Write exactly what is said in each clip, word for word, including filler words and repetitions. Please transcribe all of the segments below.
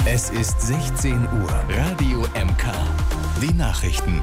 Es ist sechzehn Uhr. Radio M K. Die Nachrichten.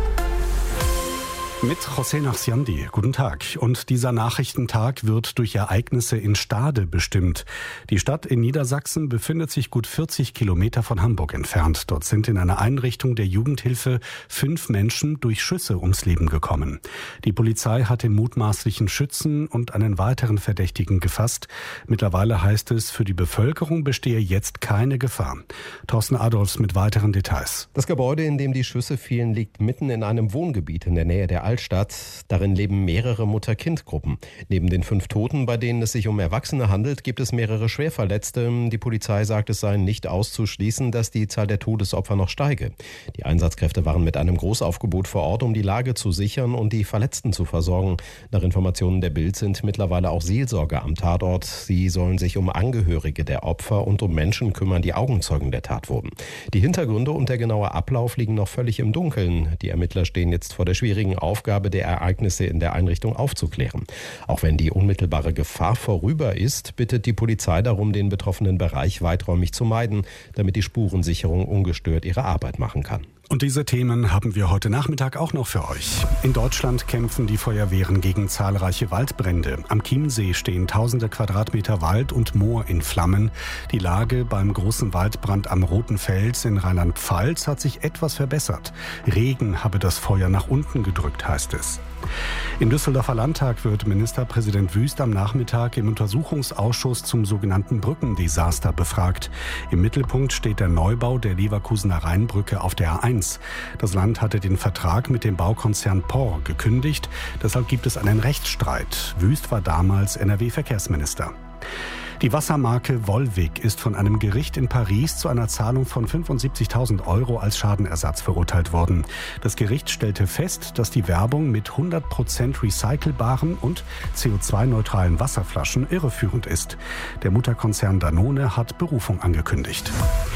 Mit José Nachsiandi. Guten Tag. Und dieser Nachrichtentag wird durch Ereignisse in Stade bestimmt. Die Stadt in Niedersachsen befindet sich gut vierzig Kilometer von Hamburg entfernt. Dort sind in einer Einrichtung der Jugendhilfe fünf Menschen durch Schüsse ums Leben gekommen. Die Polizei hat den mutmaßlichen Schützen und einen weiteren Verdächtigen gefasst. Mittlerweile heißt es, für die Bevölkerung bestehe jetzt keine Gefahr. Thorsten Adolfs mit weiteren Details. Das Gebäude, in dem die Schüsse fielen, liegt mitten in einem Wohngebiet in der Nähe der Altstadt. Darin leben mehrere Mutter-Kind-Gruppen. Neben den fünf Toten, bei denen es sich um Erwachsene handelt, gibt es mehrere Schwerverletzte. Die Polizei sagt, es sei nicht auszuschließen, dass die Zahl der Todesopfer noch steige. Die Einsatzkräfte waren mit einem Großaufgebot vor Ort, um die Lage zu sichern und die Verletzten zu versorgen. Nach Informationen der Bild sind mittlerweile auch Seelsorger am Tatort. Sie sollen sich um Angehörige der Opfer und um Menschen kümmern, die Augenzeugen der Tat wurden. Die Hintergründe und der genaue Ablauf liegen noch völlig im Dunkeln. Die Ermittler stehen jetzt vor der schwierigen Aufgabe, Aufgabe der Ereignisse in der Einrichtung aufzuklären. Auch wenn die unmittelbare Gefahr vorüber ist, bittet die Polizei darum, den betroffenen Bereich weiträumig zu meiden, damit die Spurensicherung ungestört ihre Arbeit machen kann. Und diese Themen haben wir heute Nachmittag auch noch für euch. In Deutschland kämpfen die Feuerwehren gegen zahlreiche Waldbrände. Am Chiemsee stehen tausende Quadratmeter Wald und Moor in Flammen. Die Lage beim großen Waldbrand am Roten Fels in Rheinland-Pfalz hat sich etwas verbessert. Regen habe das Feuer nach unten gedrückt, heißt es. Im Düsseldorfer Landtag wird Ministerpräsident Wüst am Nachmittag im Untersuchungsausschuss zum sogenannten Brückendesaster befragt. Im Mittelpunkt steht der Neubau der Leverkusener Rheinbrücke auf der A eins. Das Land hatte den Vertrag mit dem Baukonzern P O R gekündigt. Deshalb gibt es einen Rechtsstreit. Wüst war damals N R W-Verkehrsminister. Die Wassermarke Volvic ist von einem Gericht in Paris zu einer Zahlung von fünfundsiebzigtausend Euro als Schadenersatz verurteilt worden. Das Gericht stellte fest, dass die Werbung mit hundert Prozent recycelbaren und C O zwei neutralen Wasserflaschen irreführend ist. Der Mutterkonzern Danone hat Berufung angekündigt.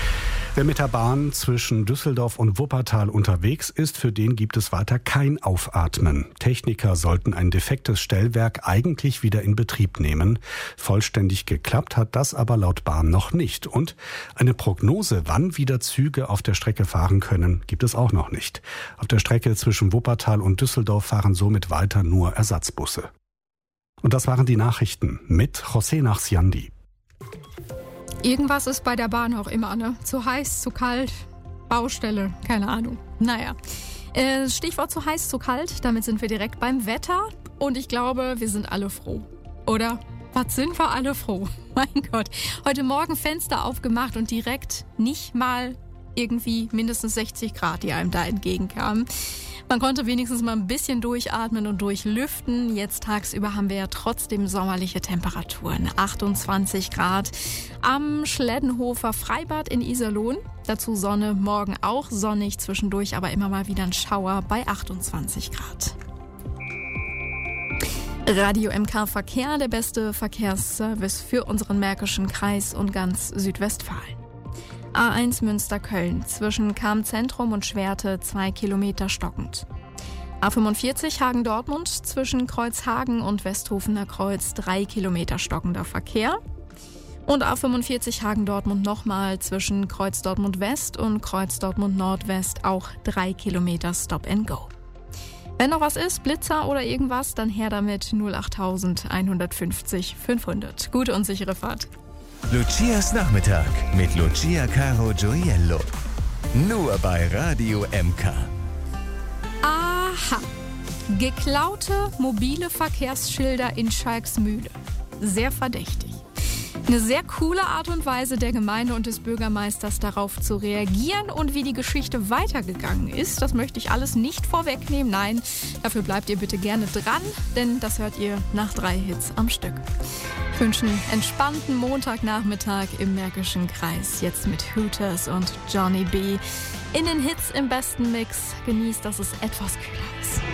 Wer mit der Bahn zwischen Düsseldorf und Wuppertal unterwegs ist, für den gibt es weiter kein Aufatmen. Techniker sollten ein defektes Stellwerk eigentlich wieder in Betrieb nehmen. Vollständig geklappt hat das aber laut Bahn noch nicht. Und eine Prognose, wann wieder Züge auf der Strecke fahren können, gibt es auch noch nicht. Auf der Strecke zwischen Wuppertal und Düsseldorf fahren somit weiter nur Ersatzbusse. Und das waren die Nachrichten mit José Nachsiandi. Irgendwas ist bei der Bahn auch immer, ne? Zu heiß, zu kalt, Baustelle, keine Ahnung. Naja, äh, Stichwort zu heiß, zu kalt, damit sind wir direkt beim Wetter. Und ich glaube, wir sind alle froh, oder? Was sind wir alle froh? Mein Gott, heute Morgen Fenster aufgemacht und direkt nicht mal irgendwie mindestens sechzig Grad, die einem da entgegenkamen. Man konnte wenigstens mal ein bisschen durchatmen und durchlüften. Jetzt tagsüber haben wir ja trotzdem sommerliche Temperaturen. achtundzwanzig Grad am Schleddenhofer Freibad in Iserlohn. Dazu Sonne, morgen auch sonnig, zwischendurch aber immer mal wieder ein Schauer bei achtundzwanzig Grad. Radio M K Verkehr, der beste Verkehrsservice für unseren Märkischen Kreis und ganz Südwestfalen. A eins Münster-Köln, zwischen Cham-Zentrum und Schwerte zwei Kilometer stockend. A fünfundvierzig Hagen-Dortmund, zwischen Kreuzhagen und Westhofener Kreuz drei Kilometer stockender Verkehr. Und A fünfundvierzig Hagen-Dortmund nochmal zwischen Kreuz Dortmund West und Kreuz Dortmund Nordwest auch drei Kilometer Stop and Go. Wenn noch was ist, Blitzer oder irgendwas, dann her damit null acht eins fünfzig fünfhundert. Gute und sichere Fahrt. Lucias Nachmittag mit Lucia Caro Gioiello. Nur bei Radio M K. Aha. Geklaute mobile Verkehrsschilder in Schalksmühle. Sehr verdächtig. Eine sehr coole Art und Weise der Gemeinde und des Bürgermeisters darauf zu reagieren und wie die Geschichte weitergegangen ist, das möchte ich alles nicht vorwegnehmen. Nein, dafür bleibt ihr bitte gerne dran, denn das hört ihr nach drei Hits am Stück. Ich wünsche einen entspannten Montagnachmittag im Märkischen Kreis. Jetzt mit Hooters und Johnny B. In den Hits im besten Mix. Genießt, dass es etwas kühler ist.